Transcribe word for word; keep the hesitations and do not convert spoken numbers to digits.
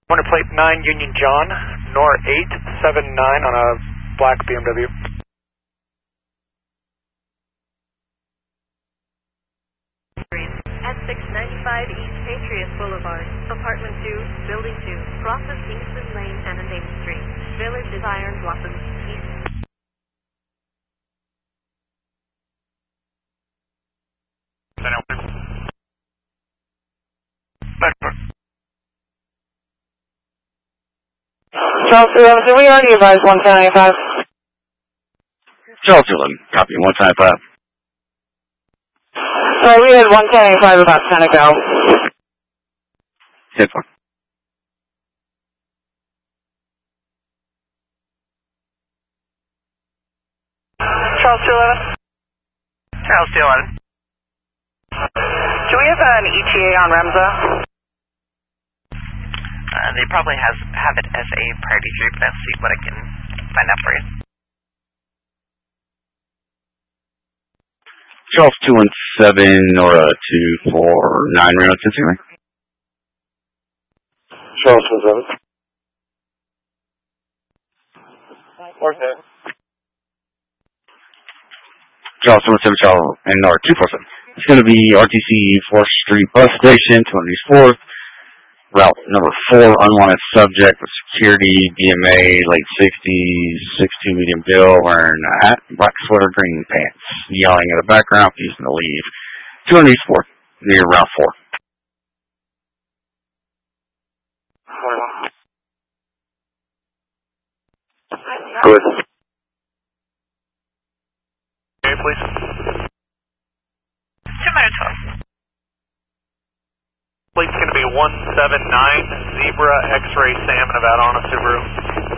Winter plate nine Union John, Nor eight seven nine on a black B M W. At six ninety-five East Patriot Boulevard, Apartment two, Building two, crosses Kingston Lane and Main Street. Village is Iron Blossom, East. Charles eleven, did we already advise one ten ninety-five? Charles eleven, copy, one ten ninety-five. Sorry, we had one ten ninety-five about ten ago. ten four. Charles two eleven? Charles two eleven. Do we have an E T A on Remza? Uh, they probably has have it as a priority group, but I'll see what I can find out for you. Charles two one seven or a two four nine Reno Cincinnati. Charles two one seven. Okay. Charles two one seven, Charles and or two four seven. It's going to be R T C fourth Street Bus Station, two hundred fourth. Route number four, unwanted subject with security, D M A, late sixties, six two medium bill, wearing a hat, black sweater, green pants, yelling in the background, using to leave. two hundred four, near Route four. Good. Okay, please. two minutes twelve. Plate's going to be one seven nine Zebra X-Ray Sam, Nevada on a Subaru.